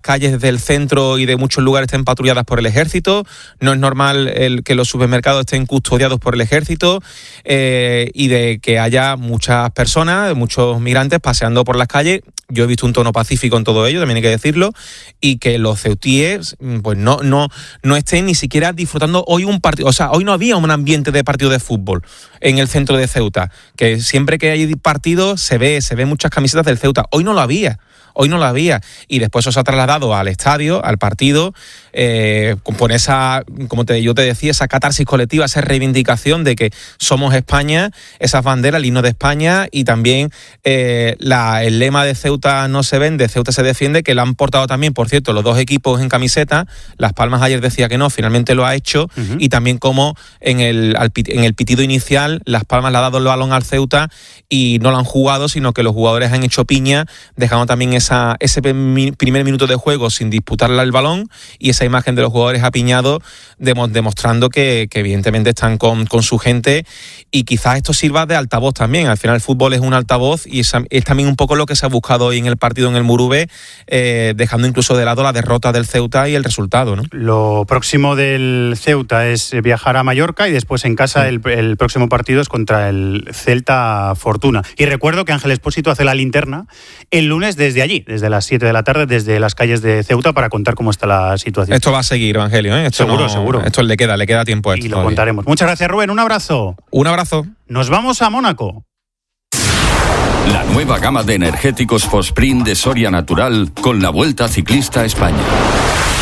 calles del centro y de muchos lugares estén patrulladas por el ejército, no es normal que los supermercados estén custodiados por el ejército, y de que haya muchas personas, muchos migrantes paseando por las calles. Yo he visto un tono pacífico en todo ello, también hay que decirlo, y que los ceutíes pues no estén ni siquiera disfrutando hoy un partido. O sea, hoy no había un ambiente de partido de fútbol en el centro de Ceuta, que siempre que hay partidos se ve muchas camisetas del Ceuta. Hoy no lo había. Y después eso se ha trasladado al estadio, al partido, con esa, yo te decía, esa catarsis colectiva, esa reivindicación de que somos España, esas banderas, el himno de España, y también el lema de Ceuta no se vende, Ceuta se defiende, que lo han portado también, por cierto, los dos equipos en camiseta. Las Palmas ayer decía que no, finalmente lo ha hecho, y también como en el pitido inicial, Las Palmas le ha dado el balón al Ceuta y no lo han jugado, sino que los jugadores han hecho piña, dejando también ese primer minuto de juego sin disputarle el balón, y esa imagen de los jugadores apiñados demostrando que evidentemente están con su gente, y quizás esto sirva de altavoz también. Al final el fútbol es un altavoz, y es también un poco lo que se ha buscado hoy en el partido en el Murube, dejando incluso de lado la derrota del Ceuta y el resultado, ¿no? Lo próximo del Ceuta es viajar a Mallorca, y después en casa el próximo partido es contra el Celta Fortuna. Y recuerdo que Ángel Expósito hace la linterna el lunes desde allí, desde las 7 de la tarde, desde las calles de Ceuta, para contar cómo está la situación. Esto va a seguir, Evangelio, ¿eh? Seguro. Esto le queda tiempo a esto. Y lo contaremos. Muchas gracias, Rubén. Un abrazo. Un abrazo. Nos vamos a Mónaco. La nueva gama de energéticos Fosprint de Soria Natural con la Vuelta Ciclista a España.